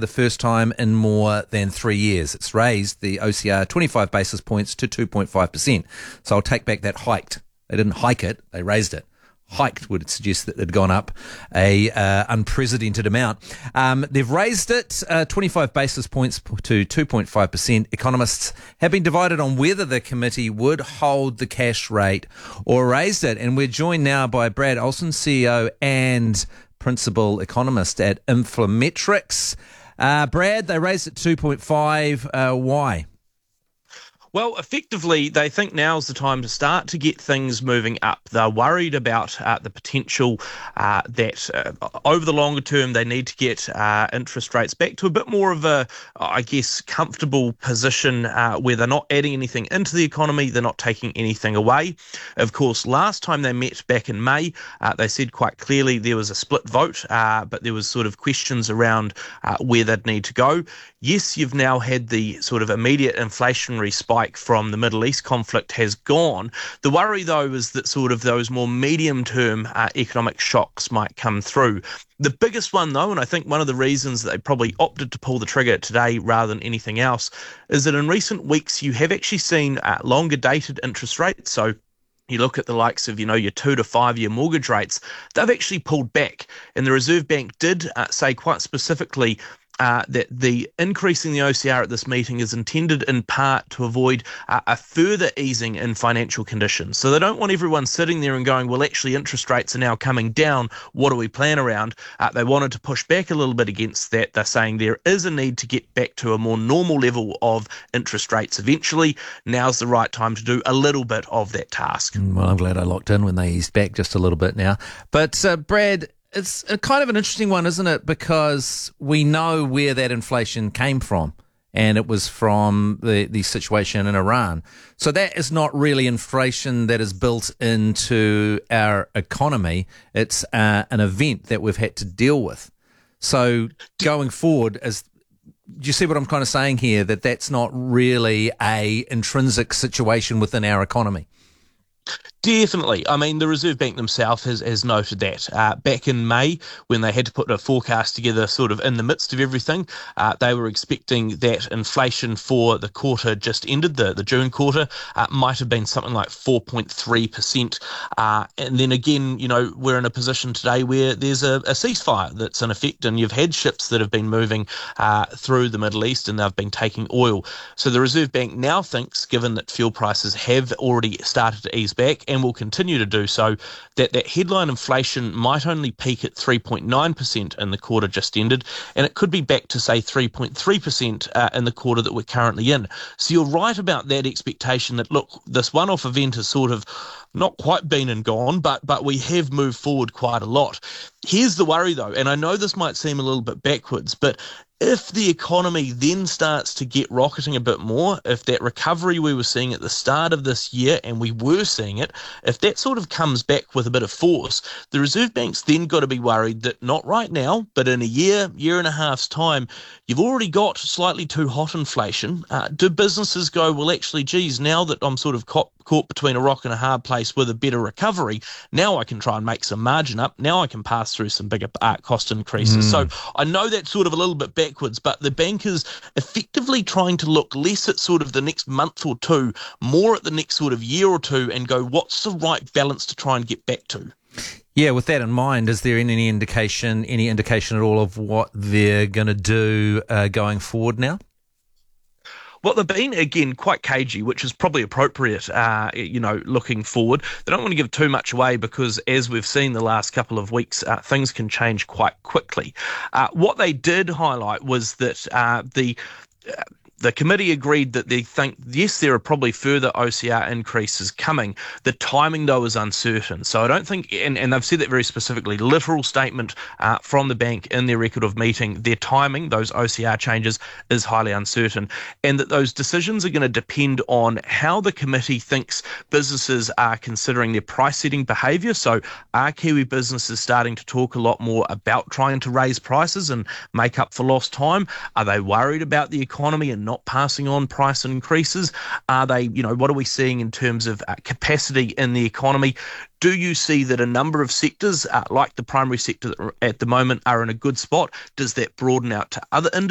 the first time in more than 3 years. It's raised the OCR 25 basis points to 2.5%. So I'll take back that hiked. They didn't hike it, they raised it. Hiked would suggest that it had gone up a unprecedented amount. They've raised it 25 basis points to 2.5%. Economists have been divided on whether the committee would hold the cash rate or raise it. And we're joined now by Brad Olson, CEO and principal economist at Inflametrics. Brad, they raised it 2.5. Why? Well, effectively, they think now's the time to start to get things moving up. They're worried about the potential that over the longer term they need to get interest rates back to a bit more of a, comfortable position where they're not adding anything into the economy, they're not taking anything away. Of course, last time they met back in May, they said quite clearly there was a split vote, but there was sort of questions around where they'd need to go. Yes, you've now had the sort of immediate inflationary spike from the Middle East conflict has gone. The worry, though, is that sort of those more medium-term economic shocks might come through. The biggest one, though, and I think one of the reasons that they probably opted to pull the trigger today rather than anything else, is that in recent weeks you have actually seen longer-dated interest rates. So you look at the likes of, your 2 to 5 year mortgage rates, they've actually pulled back. And the Reserve Bank did say quite specifically that the increase in the OCR at this meeting is intended in part to avoid a further easing in financial conditions. So they don't want everyone sitting there and going, well, actually interest rates are now coming down. What do we plan around? They wanted to push back a little bit against that. They're saying there is a need to get back to a more normal level of interest rates eventually. Now's the right time to do a little bit of that task. Well, I'm glad I locked in when they eased back just a little bit now. But Brad, it's a kind of an interesting one, isn't it? Because we know where that inflation came from, and it was from the situation in Iran. So that is not really inflation that is built into our economy. It's an event that we've had to deal with. So going forward, do you see what I'm kind of saying here? That's not really a intrinsic situation within our economy. Definitely. I mean, the Reserve Bank themselves has noted that. Back in May, when they had to put a forecast together sort of in the midst of everything, they were expecting that inflation for the quarter just ended, the June quarter, might have been something like 4.3%. And then again, we're in a position today where there's a ceasefire that's in effect, and you've had ships that have been moving through the Middle East, and they've been taking oil. So the Reserve Bank now thinks, given that fuel prices have already started to ease back, and will continue to do so, that headline inflation might only peak at 3.9% in the quarter just ended, and it could be back to, say, 3.3% in the quarter that we're currently in. So you're right about that expectation that, look, this one-off event has sort of not quite been and gone, but we have moved forward quite a lot. Here's the worry, though, and I know this might seem a little bit backwards, but if the economy then starts to get rocketing a bit more, if that recovery we were seeing at the start of this year, and we were seeing it, if that sort of comes back with a bit of force, the Reserve Bank's then got to be worried that not right now, but in a year and a half's time, you've already got slightly too hot inflation. Do businesses go, well, actually, geez, now that I'm sort of caught between a rock and a hard place with a better recovery, now I can try and make some margin up. Now I can pass through some bigger cost increases. So I know that's sort of a little bit backwards, but the bank is effectively trying to look less at sort of the next month or two, more at the next sort of year or two, and go, what's the right balance to try and get back to? Yeah, with that in mind, is there any indication at all of what they're going to do going forward now? Well, they've been, again, quite cagey, which is probably appropriate, looking forward. They don't want to give too much away because, as we've seen the last couple of weeks, things can change quite quickly. What they did highlight was that the committee agreed that they think, yes, there are probably further OCR increases coming. The timing, though, is uncertain. So I don't think, and they've said that very specifically, literal statement from the bank in their record of meeting, their timing, those OCR changes, is highly uncertain. And that those decisions are going to depend on how the committee thinks businesses are considering their price-setting behaviour. So are Kiwi businesses starting to talk a lot more about trying to raise prices and make up for lost time? Are they worried about the economy and not passing on price increases? Are they, what are we seeing in terms of capacity in the economy? Do you see that a number of sectors, like the primary sector at the moment, are in a good spot? Does that broaden out to other industries?